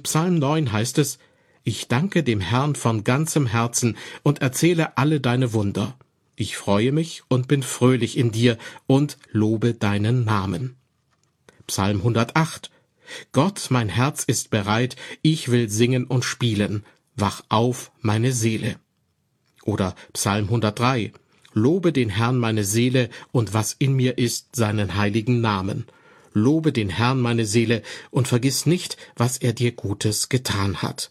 Psalm 9 heißt es: Ich danke dem Herrn von ganzem Herzen und erzähle alle deine Wunder. Ich freue mich und bin fröhlich in dir und lobe deinen Namen. Psalm 108: Gott, mein Herz ist bereit, ich will singen und spielen. Wach auf, meine Seele. Oder Psalm 103: Lobe den Herrn meine Seele und was in mir ist, seinen heiligen Namen. Lobe den Herrn meine Seele und vergiss nicht, was er dir Gutes getan hat.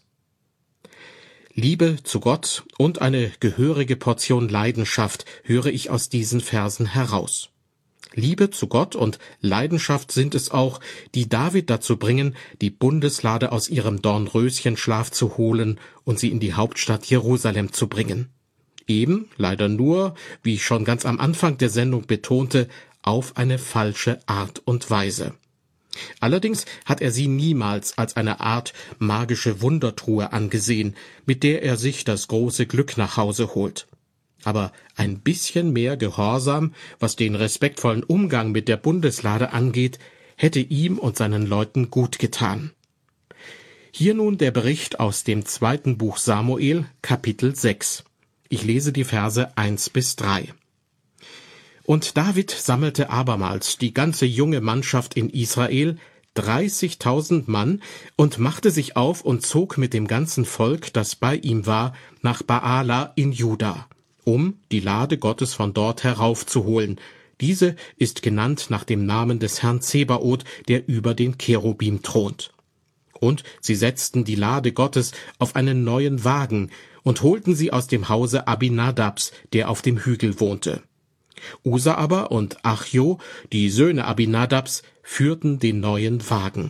Liebe zu Gott und eine gehörige Portion Leidenschaft höre ich aus diesen Versen heraus. Liebe zu Gott und Leidenschaft sind es auch, die David dazu bringen, die Bundeslade aus ihrem Dornröschenschlaf zu holen und sie in die Hauptstadt Jerusalem zu bringen. Eben, leider nur, wie ich schon ganz am Anfang der Sendung betonte, auf eine falsche Art und Weise. Allerdings hat er sie niemals als eine Art magische Wundertruhe angesehen, mit der er sich das große Glück nach Hause holt. Aber ein bisschen mehr Gehorsam, was den respektvollen Umgang mit der Bundeslade angeht, hätte ihm und seinen Leuten gut getan. Hier nun der Bericht aus dem 2. Buch Samuel, Kapitel 6. Ich lese die Verse 1-3. Und David sammelte abermals die ganze junge Mannschaft in Israel, 30.000 Mann, und machte sich auf und zog mit dem ganzen Volk, das bei ihm war, nach Baala in Juda, um die Lade Gottes von dort heraufzuholen. Diese ist genannt nach dem Namen des Herrn Zebaoth, der über den Cherubim thront. Und sie setzten die Lade Gottes auf einen neuen Wagen und holten sie aus dem Hause Abinadabs, der auf dem Hügel wohnte. Usa aber und Achjo, die Söhne Abinadabs, führten den neuen Wagen.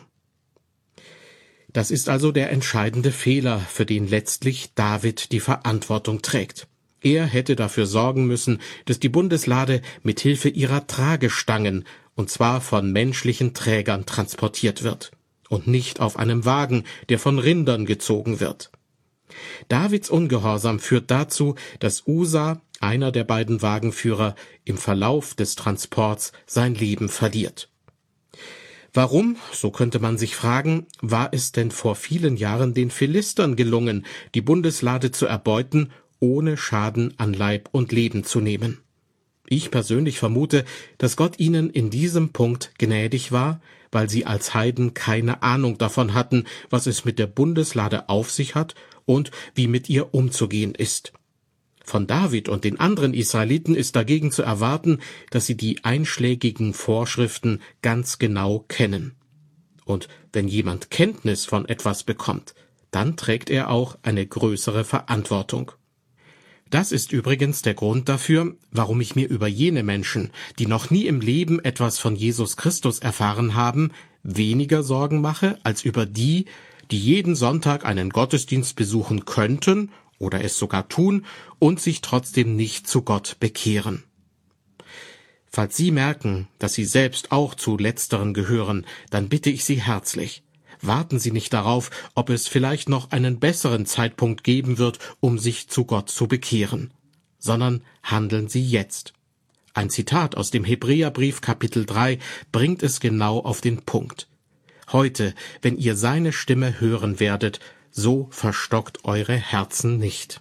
Das ist also der entscheidende Fehler, für den letztlich David die Verantwortung trägt. Er hätte dafür sorgen müssen, dass die Bundeslade mit Hilfe ihrer Tragestangen, und zwar von menschlichen Trägern, transportiert wird und nicht auf einem Wagen, der von Rindern gezogen wird. Davids Ungehorsam führt dazu, dass Usa, einer der beiden Wagenführer, im Verlauf des Transports sein Leben verliert. Warum, so könnte man sich fragen, war es denn vor vielen Jahren den Philistern gelungen, die Bundeslade zu erbeuten, ohne Schaden an Leib und Leben zu nehmen? Ich persönlich vermute, dass Gott ihnen in diesem Punkt gnädig war, weil sie als Heiden keine Ahnung davon hatten, was es mit der Bundeslade auf sich hat und wie mit ihr umzugehen ist. Von David und den anderen Israeliten ist dagegen zu erwarten, dass sie die einschlägigen Vorschriften ganz genau kennen. Und wenn jemand Kenntnis von etwas bekommt, dann trägt er auch eine größere Verantwortung. Das ist übrigens der Grund dafür, warum ich mir über jene Menschen, die noch nie im Leben etwas von Jesus Christus erfahren haben, weniger Sorgen mache, als über die, die jeden Sonntag einen Gottesdienst besuchen könnten oder es sogar tun und sich trotzdem nicht zu Gott bekehren. Falls Sie merken, dass Sie selbst auch zu Letzteren gehören, dann bitte ich Sie herzlich: Warten Sie nicht darauf, ob es vielleicht noch einen besseren Zeitpunkt geben wird, um sich zu Gott zu bekehren, sondern handeln Sie jetzt. Ein Zitat aus dem Hebräerbrief Kapitel 3 bringt es genau auf den Punkt. Heute, wenn ihr seine Stimme hören werdet, so verstockt eure Herzen nicht.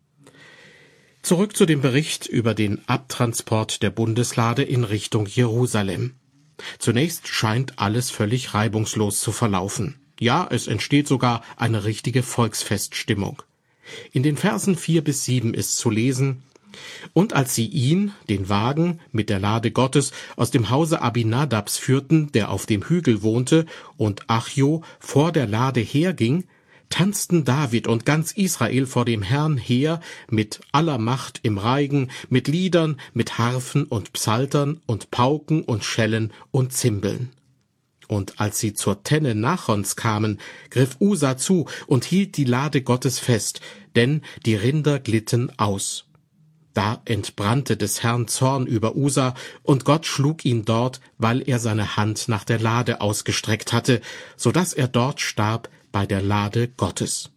Zurück zu dem Bericht über den Abtransport der Bundeslade in Richtung Jerusalem. Zunächst scheint alles völlig reibungslos zu verlaufen. Ja, es entsteht sogar eine richtige Volksfeststimmung. In den Versen 4-7 ist zu lesen: Und als sie ihn, den Wagen, mit der Lade Gottes aus dem Hause Abinadabs führten, der auf dem Hügel wohnte, und Achjo vor der Lade herging, tanzten David und ganz Israel vor dem Herrn her mit aller Macht im Reigen, mit Liedern, mit Harfen und Psaltern und Pauken und Schellen und Zimbeln. Und als sie zur Tenne Nachons kamen, griff Usa zu und hielt die Lade Gottes fest, denn die Rinder glitten aus. Da entbrannte des Herrn Zorn über Usa, und Gott schlug ihn dort, weil er seine Hand nach der Lade ausgestreckt hatte, so dass er dort starb bei der Lade Gottes.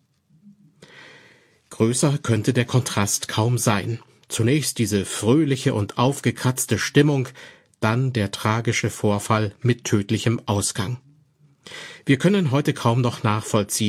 Größer könnte der Kontrast kaum sein. Zunächst diese fröhliche und aufgekratzte Stimmung, dann der tragische Vorfall mit tödlichem Ausgang. Wir können heute kaum noch nachvollziehen,